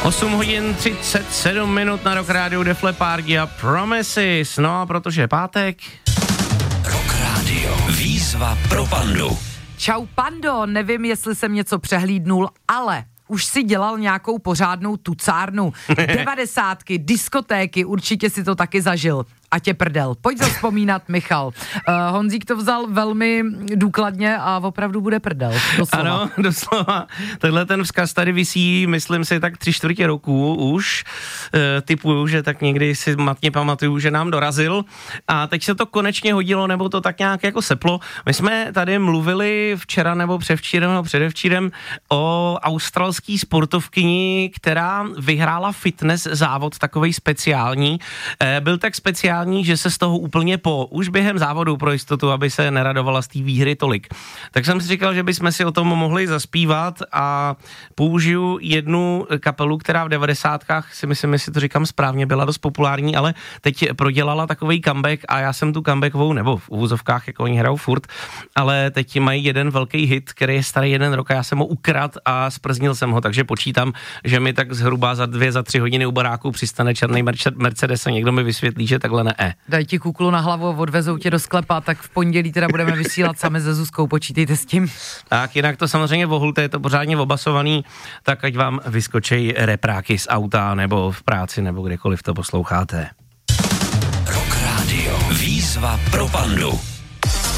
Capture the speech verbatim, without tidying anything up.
osm hodin třicet sedm minut na Rock Radio, Def Leppard a Promises. No a protože je pátek. Rock Radio. Výzva pro Pandu. Čau Pando, nevím, jestli jsem něco přehlídnul, ale už si dělal nějakou pořádnou tucárnu. Devadesátky, diskotéky, určitě si to taky zažil. A tě prdel. Pojď zavzpomínat, Michal. Uh, Honzík to vzal velmi důkladně a opravdu bude prdel. Doslova. Ano, doslova. Tenhle ten vzkaz tady visí, myslím si, tak tři čtvrtě roku už. E, typuju, že tak někdy si matně pamatuju, že nám dorazil. A teď se to konečně hodilo, nebo to tak nějak jako seplo. My jsme tady mluvili včera nebo převčírem nebo předevčírem o australský sportovkyni, která vyhrála fitness závod, takovej speciální. E, byl tak speciální, že se z toho úplně po, už během závodu pro jistotu, aby se neradovala z té výhry tolik. Tak jsem si říkal, že bychom si o tom mohli zaspívat a použiju jednu kapelu, která v devadesátkách, si myslím, jestli to říkám správně, byla dost populární, ale teď prodělala takovej comeback a já jsem tu comebackovou, nebo v uvozovkách, jako oni hrajou furt, ale teď mají jeden velký hit, který je starý jeden rok a já jsem ho ukradl a sprznil jsem ho, takže počítám, že mi tak zhruba za dvě, za tři hodiny u baráku přistane černý Mercedes a někdo mi vysvětlí, že takhle ne. E. Daj ti kuklu na hlavu a odvezou tě do sklepa, tak v pondělí teda budeme vysílat sami se Zuzkou, počítejte s tím. Tak jinak to samozřejmě vohulte, je to pořádně obasovaný, tak ať vám vyskočej repráky z auta nebo v práci nebo kdekoliv to posloucháte. Rock Radio. Výzva pro Pandu.